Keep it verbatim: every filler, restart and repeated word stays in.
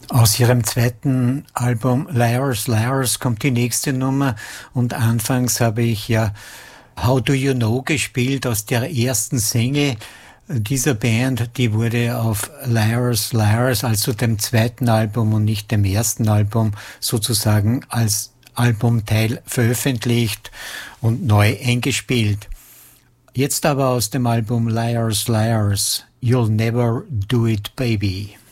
Aus ihrem zweiten Album Liars, Liars kommt die nächste Nummer und anfangs habe ich ja How Do You Know gespielt aus der ersten Single dieser Band. Die wurde auf Liars, Liars, also dem zweiten Album und nicht dem ersten Album, sozusagen als Albumteil veröffentlicht und neu eingespielt. Jetzt aber aus dem Album Liars, Liars, You'll Never Do It, Baby.